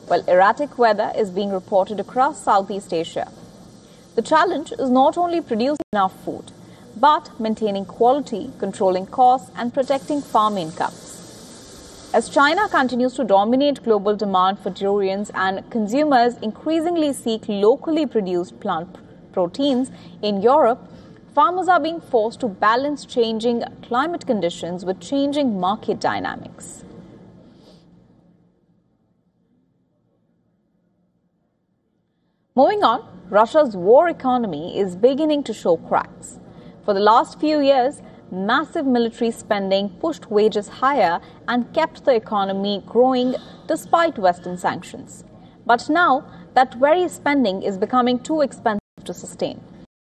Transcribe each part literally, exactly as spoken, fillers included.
while erratic weather is being reported across Southeast Asia. The challenge is not only producing enough food, but maintaining quality, controlling costs, and protecting farm incomes. As China continues to dominate global demand for durians and consumers increasingly seek locally produced plant proteins in Europe, farmers are being forced to balance changing climate conditions with changing market dynamics. Moving on, Russia's war economy is beginning to show cracks. For the last few years, massive military spending pushed wages higher and kept the economy growing despite Western sanctions. But now, that very spending is becoming too expensive to sustain,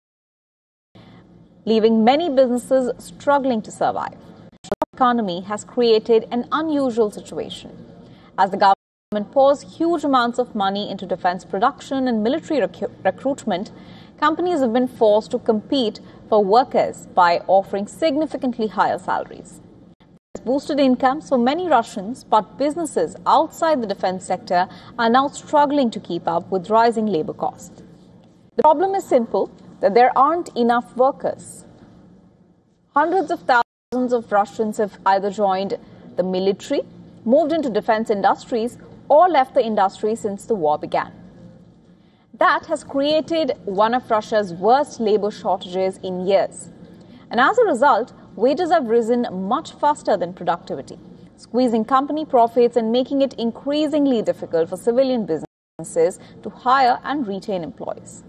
leaving many businesses struggling to survive. The economy has created an unusual situation. As the government pours huge amounts of money into defense production and military rec- recruitment, companies have been forced to compete for workers by offering significantly higher salaries. This boosted incomes for many Russians, but businesses outside the defense sector are now struggling to keep up with rising labor costs. The problem is simple, that there aren't enough workers. Hundreds of thousands of Russians have either joined the military, moved into defense industries, or left the industry since the war began. That has created one of Russia's worst labor shortages in years. And as a result, wages have risen much faster than productivity, squeezing company profits and making it increasingly difficult for civilian businesses to hire and retain employees.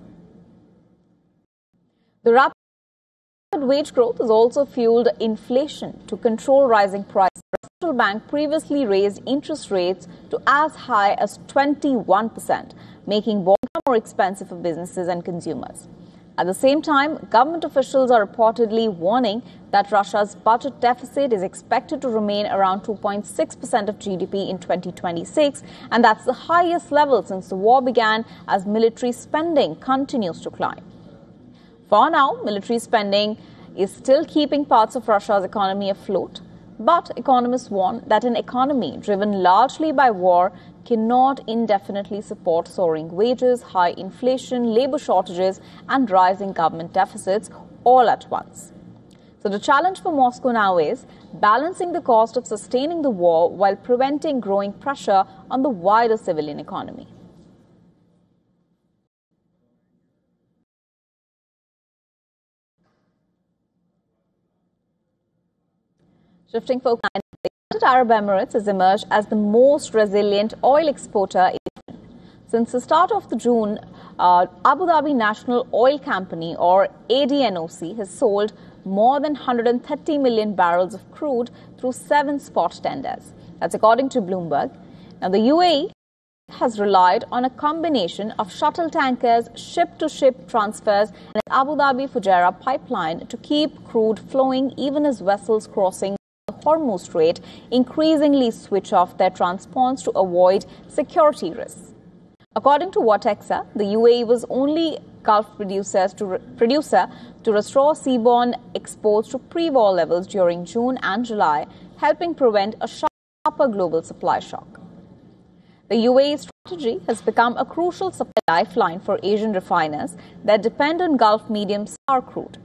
The rapid wage growth has also fueled inflation to control rising prices. The central bank previously raised interest rates to as high as twenty-one percent, making borrowing more expensive for businesses and consumers. At the same time, government officials are reportedly warning that Russia's budget deficit is expected to remain around two point six percent of G D P in twenty twenty-six, and that's the highest level since the war began, as military spending continues to climb. For now, military spending is still keeping parts of Russia's economy afloat, but economists warn that an economy driven largely by war cannot indefinitely support soaring wages, high inflation, labor shortages, and rising government deficits all at once. So the challenge for Moscow now is balancing the cost of sustaining the war while preventing growing pressure on the wider civilian economy. Shifting focus, the United Arab Emirates has emerged as the most resilient oil exporter in the region. Since the start of the June, uh, Abu Dhabi National Oil Company, or A D N O C, has sold more than one hundred thirty million barrels of crude through seven spot tenders. That's according to Bloomberg. Now, the U A E has relied on a combination of shuttle tankers, ship-to-ship transfers, and an Abu Dhabi-Fujairah pipeline to keep crude flowing even as vessels crossing the Hormuz Strait increasingly switch off their transponders to avoid security risks. According to Watexa, the U A E was only Gulf producers to re- producer to restore seaborne exports to pre-war levels during June and July, helping prevent a sharper global supply shock. The U A E strategy has become a crucial supply lifeline for Asian refiners that depend on Gulf medium sour crude.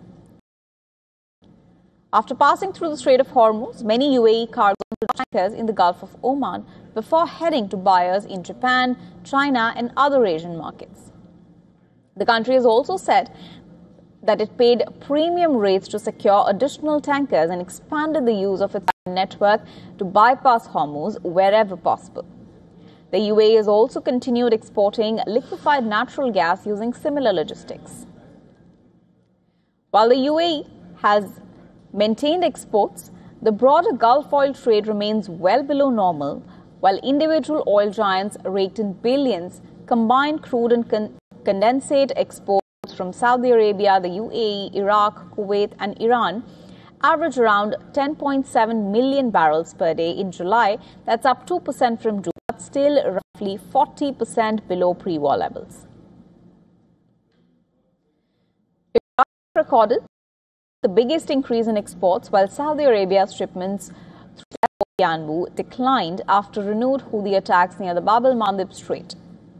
After passing through the Strait of Hormuz, many U A E cargoes went to tankers in the Gulf of Oman before heading to buyers in Japan, China, and other Asian markets. The country has also said that it paid premium rates to secure additional tankers and expanded the use of its network to bypass Hormuz wherever possible. The U A E has also continued exporting liquefied natural gas using similar logistics. While the U A E has maintained exports, the broader Gulf oil trade remains well below normal, while individual oil giants raked in billions combined crude and con- condensate exports from Saudi Arabia, the U A E, Iraq, Kuwait, and Iran average around ten point seven million barrels per day in July. That's up two percent from June, but still roughly forty percent below pre-war levels. Iraq recorded the biggest increase in exports, while Saudi Arabia's shipments Yanbu declined after renewed Houthi attacks near the Bab el-Mandeb Strait.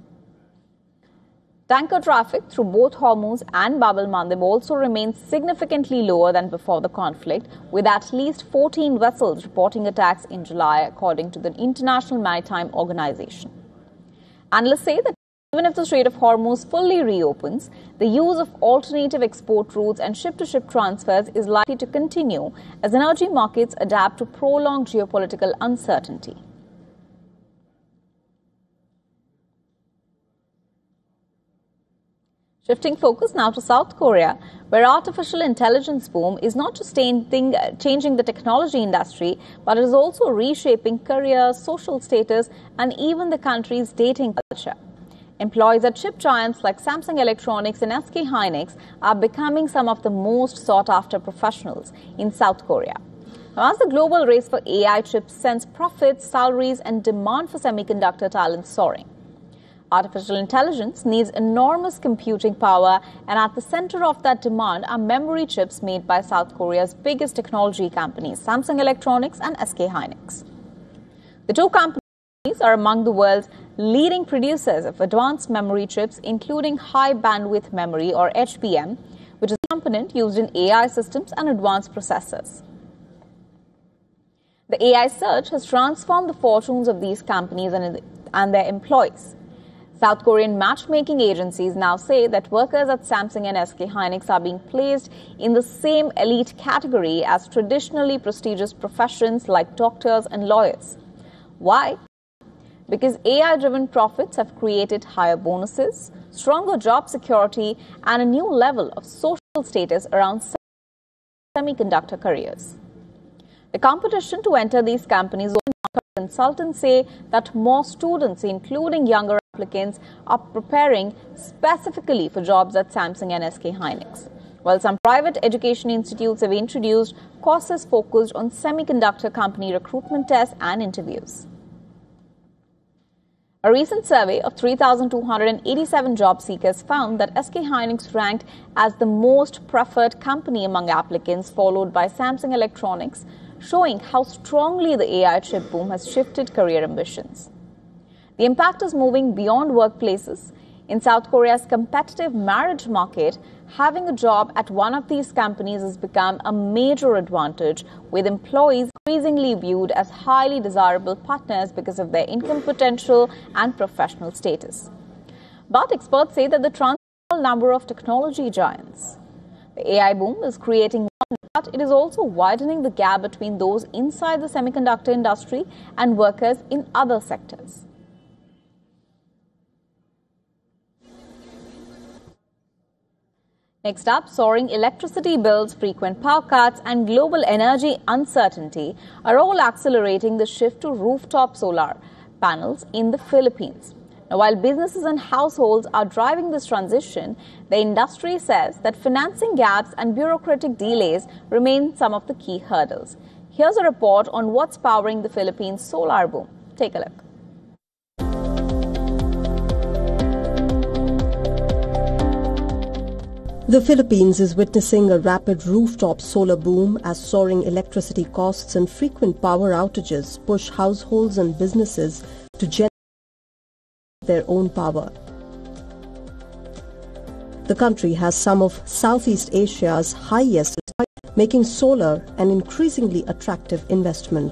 Tanker traffic through both Hormuz and Bab el-Mandeb also remains significantly lower than before the conflict, with at least fourteen vessels reporting attacks in July, according to the International Maritime Organization. Analysts say that even if the Strait of Hormuz fully reopens, the use of alternative export routes and ship-to-ship transfers is likely to continue as energy markets adapt to prolonged geopolitical uncertainty. Shifting focus now to South Korea, where artificial intelligence boom is not just changing the technology industry, but it is also reshaping careers, social status, and even the country's dating culture. Employees at chip giants like Samsung Electronics and S K Hynix are becoming some of the most sought-after professionals in South Korea. Now, as the global race for A I chips sends profits, salaries, and demand for semiconductor talent soaring, artificial intelligence needs enormous computing power, and at the center of that demand are memory chips made by South Korea's biggest technology companies, Samsung Electronics and S K Hynix. The two companies are among the world's leading producers of advanced memory chips, including high bandwidth memory or H B M, which is a component used in A I systems and advanced processors. The A I surge has transformed the fortunes of these companies and, and their employees. South Korean matchmaking agencies now say that workers at Samsung and S K Hynix are being placed in the same elite category as traditionally prestigious professions like doctors and lawyers. Why? Because A I-driven profits have created higher bonuses, stronger job security, and a new level of social status around semiconductor careers. The competition to enter these companies, consultants say that more students, including younger applicants, are preparing specifically for jobs at Samsung and S K Hynix, while some private education institutes have introduced courses focused on semiconductor company recruitment tests and interviews. A recent survey of three thousand two hundred eighty-seven job seekers found that S K Hynix ranked as the most preferred company among applicants, followed by Samsung Electronics, showing how strongly the A I chip boom has shifted career ambitions. The impact is moving beyond workplaces. In South Korea's competitive marriage market, having a job at one of these companies has become a major advantage, with employees increasingly viewed as highly desirable partners because of their income potential and professional status. But experts say that the transnational number of technology giants, the A I boom is creating one, but it is also widening the gap between those inside the semiconductor industry and workers in other sectors. Next up, soaring electricity bills, frequent power cuts, and global energy uncertainty are all accelerating the shift to rooftop solar panels in the Philippines. Now, while businesses and households are driving this transition, the industry says that financing gaps and bureaucratic delays remain some of the key hurdles. Here's a report on what's powering the Philippines solar boom. Take a look. The Philippines is witnessing a rapid rooftop solar boom as soaring electricity costs and frequent power outages push households and businesses to generate their own power. The country has some of Southeast Asia's highest, making solar an increasingly attractive investment.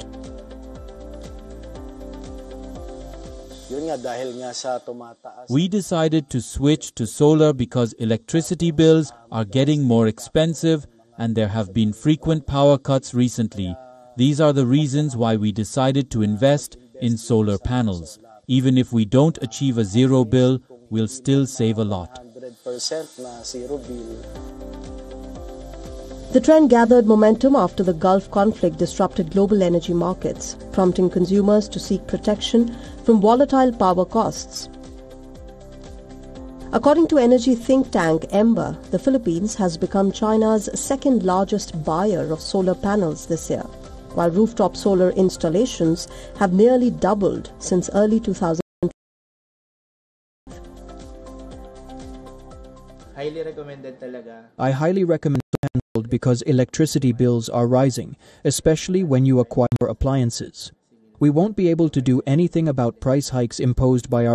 We decided to switch to solar because electricity bills are getting more expensive and there have been frequent power cuts recently. These are the reasons why we decided to invest in solar panels. Even if we don't achieve a zero bill, we'll still save a lot. The trend gathered momentum after the Gulf conflict disrupted global energy markets, prompting consumers to seek protection from volatile power costs. According to energy think tank Ember, the Philippines has become China's second largest buyer of solar panels this year, while rooftop solar installations have nearly doubled since early two thousand. Highly recommended talaga. I highly recommend because electricity bills are rising, especially when you acquire appliances. We won't be able to do anything about price hikes imposed by our